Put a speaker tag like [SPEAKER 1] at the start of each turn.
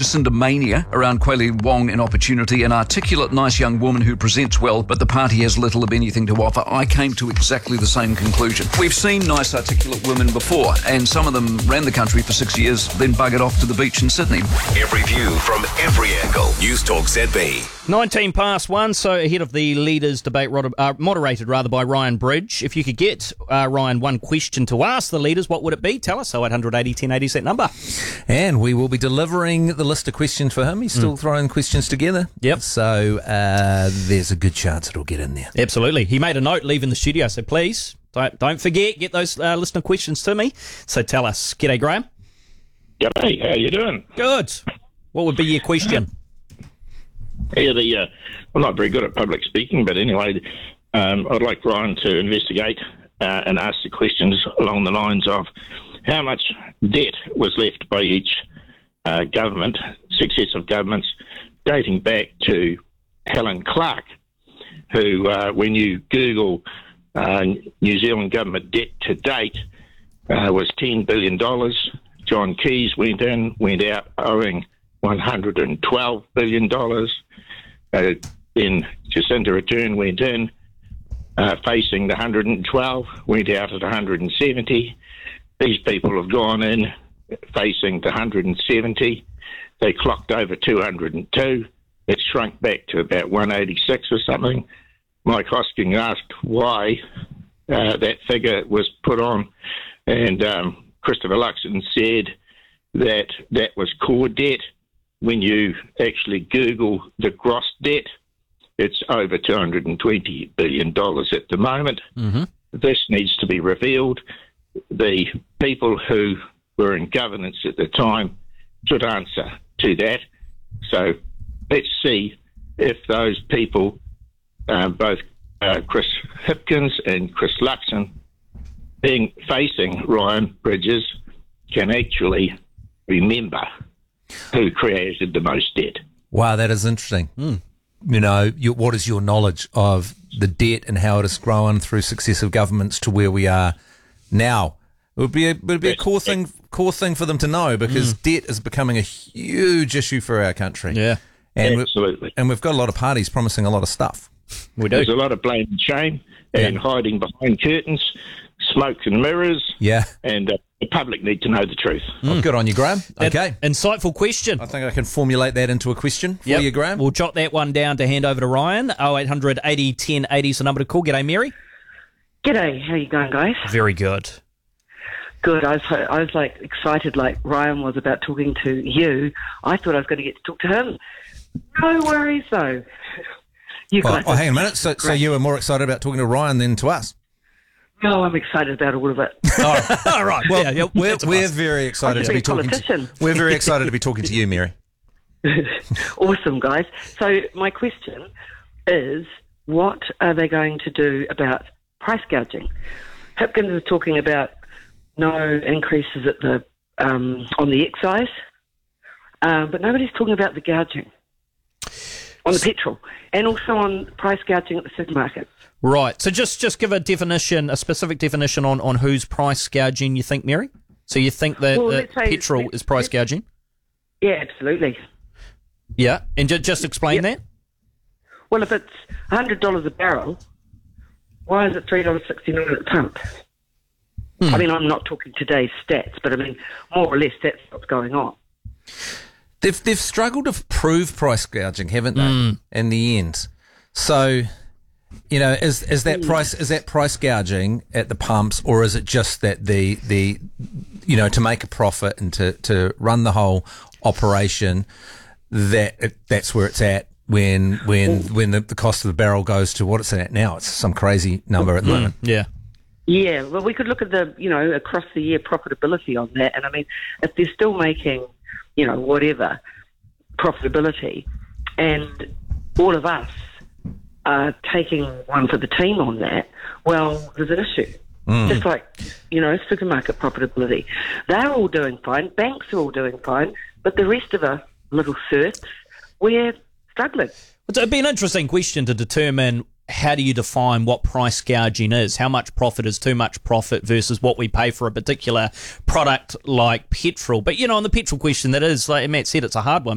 [SPEAKER 1] Jacinda mania around Kweli Wong in Opportunity, an articulate, nice young woman who presents well, but the party has little of anything to offer. I came to exactly the same conclusion. We've seen nice, articulate women before, and some of them ran the country for 6 years, then buggered off to the beach in Sydney.
[SPEAKER 2] Every view from every angle. News Talk ZB.
[SPEAKER 3] 19 past 1, so ahead of the leaders' debate, moderated by Ryan Bridge. If you could get, Ryan, one question to ask the leaders, what would it be? Tell us. 0880 1080 is that number.
[SPEAKER 4] And we will be delivering the list of questions for him. He's still throwing questions together.
[SPEAKER 3] Yep.
[SPEAKER 4] So there's a good chance it'll get in there.
[SPEAKER 3] Absolutely. He made a note leaving the studio, so please don't forget, get those listener questions to me. So tell us. G'day, Graham.
[SPEAKER 5] G'day, how you doing?
[SPEAKER 3] Good. What would be your question?
[SPEAKER 5] Yeah, I'm not very good at public speaking, but anyway, I'd like Ryan to investigate and ask the questions along the lines of how much debt was left by each government, successive governments, dating back to Helen Clark, who, when you Google New Zealand government debt to date, was $10 billion. John Keys went out owing $112 billion. Then Jacinda Ardern went in, facing the 112, went out at 170. These people have gone in, facing the 170. They clocked over 202. It shrunk back to about 186 or something. Mike Hosking asked why that figure was put on, and Christopher Luxon said that was core debt. When you actually Google the gross debt, it's over $220 billion at the moment.
[SPEAKER 3] Mm-hmm.
[SPEAKER 5] This needs to be revealed. The people who were in governance at the time should answer to that. So let's see if those people, both Chris Hipkins and Chris Luxon, facing Ryan Bridges, can actually remember who created the most debt.
[SPEAKER 4] Wow, that is interesting. You know, what is your knowledge of the debt and how it has grown through successive governments to where we are now? It would be a core thing for them to know, because debt is becoming a huge issue for our country.
[SPEAKER 3] Yeah,
[SPEAKER 4] and
[SPEAKER 5] absolutely.
[SPEAKER 4] And we've got a lot of parties promising a lot of stuff.
[SPEAKER 3] We do.
[SPEAKER 5] There's a lot of blame and shame and hiding behind curtains, smoke and mirrors.
[SPEAKER 4] Yeah.
[SPEAKER 5] And the public need to know the truth.
[SPEAKER 4] Well, good on you, Graham. Okay.
[SPEAKER 3] Insightful question.
[SPEAKER 4] I think I can formulate that into a question for you, Graham.
[SPEAKER 3] We'll jot that one down to hand over to Ryan. 0800 80 1080 is the number to call. G'day, Mary.
[SPEAKER 6] G'day, how you going, guys?
[SPEAKER 3] Very good.
[SPEAKER 6] Good. I was like excited, like Ryan was about talking to you. I thought I was going to get to talk to him. No worries, though. You guys.
[SPEAKER 4] Oh, hang on a minute. So you were more excited about talking to Ryan than to us?
[SPEAKER 6] No, I'm excited about all of it.
[SPEAKER 3] All right.
[SPEAKER 4] Well, we're very excited to be talking to. We're very excited to be talking to you, Mary.
[SPEAKER 6] Awesome, guys. So my question is, what are they going to do about price gouging? Hipkins is talking about no increases at the on the excise, but nobody's talking about the gouging on the petrol, and also on price gouging at the supermarket.
[SPEAKER 3] Right. So just give a specific definition on who's price gouging, you think, Mary? So you think that petrol is price gouging?
[SPEAKER 6] Yeah, absolutely.
[SPEAKER 3] Yeah, and just explain that.
[SPEAKER 6] Well, if it's $100 a barrel, why is it $3.69 at the pump? I mean, I'm not talking today's stats, but I mean, more or less that's what's going on.
[SPEAKER 4] They've struggled to prove price gouging, haven't they? In the end, so you know, is that price gouging at the pumps, or is it just that the you know, to make a profit and to run the whole operation, that's where it's at when the cost of the barrel goes to what it's at now? It's some crazy number at the moment.
[SPEAKER 3] Yeah.
[SPEAKER 6] Yeah, well, we could look at the, you know, across the year profitability on that. And I mean, if they're still making, you know, whatever profitability, and all of us are taking one for the team on that, well, there's an issue. Just like, you know, supermarket profitability. They're all doing fine. Banks are all doing fine. But the rest of us, little serfs, we're struggling.
[SPEAKER 3] It'd be an interesting question to determine, how do you define what price gouging is? How much profit is too much profit versus what we pay for a particular product like petrol? But, you know, on the petrol question, that is, like Matt said, it's a hard one.